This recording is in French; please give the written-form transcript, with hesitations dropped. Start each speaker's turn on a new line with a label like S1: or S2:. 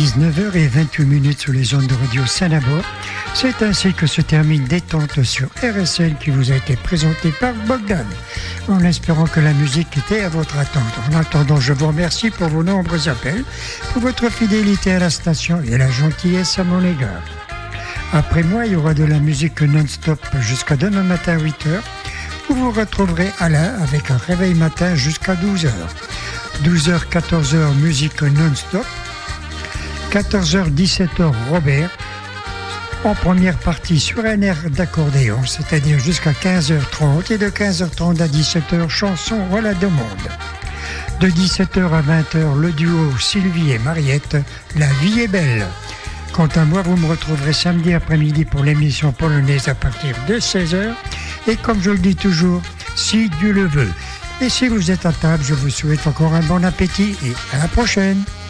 S1: 19h28 sur les ondes de Radio Saint-Labor. C'est ainsi que se termine Détente sur RSL qui vous a été présentée par Bogdan, en espérant que la musique était à votre attente. En attendant, je vous remercie pour vos nombreux appels, pour votre fidélité à la station et la gentillesse à mon égard. Après moi, il y aura de la musique non-stop jusqu'à demain matin 8h, où vous retrouverez Alain avec un réveil matin jusqu'à 12h. 12h, 14h, musique non-stop. 14h, 17h, Robert, en première partie sur un air d'accordéon, c'est-à-dire jusqu'à 15h30, et de 15h30 à 17h, chanson à la demande. De 17h à 20h, le duo Sylvie et Mariette, La vie est belle. Quant à moi, vous me retrouverez samedi après-midi pour l'émission polonaise à partir de 16h, et comme je le dis toujours, si Dieu le veut. Et si vous êtes à table, je vous souhaite encore un bon appétit et à la prochaine.